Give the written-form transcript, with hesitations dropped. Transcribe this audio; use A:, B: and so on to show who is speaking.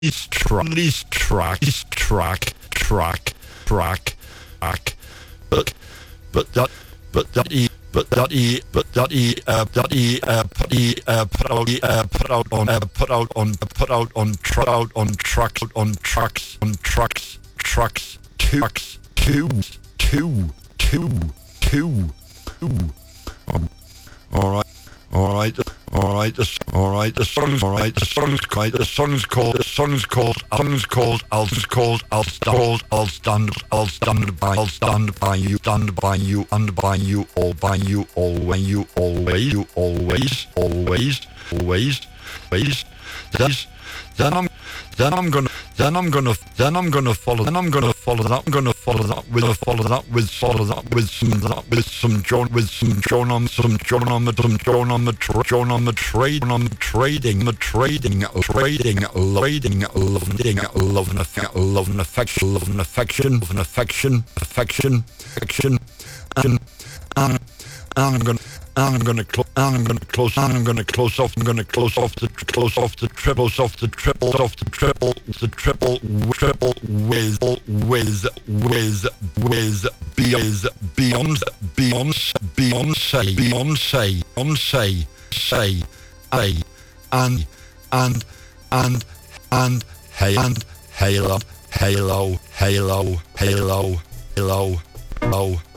A: All right. The son's called. I'll stand by you, always. Then I'm gonna follow that with some affection, and I'm gonna close off the triple with Beyonce and Halo.